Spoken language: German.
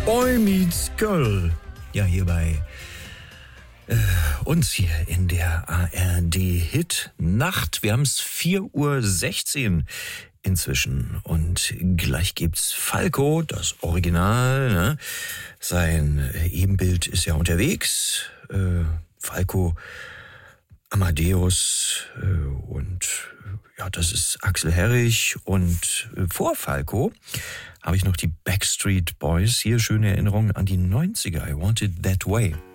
Boy Meets Girl. Ja, hier bei uns hier in der ARD-Hit-Nacht. Wir haben es 4:16 Uhr inzwischen. Und gleich gibt's Falco, das Original. Ne? Sein Ebenbild ist ja unterwegs. Falco, Amadeus und ja, das ist Axel Herrich. Und vor Falco habe ich noch die Backstreet Boys. Hier schöne Erinnerungen an die 90er. I Want It That Way.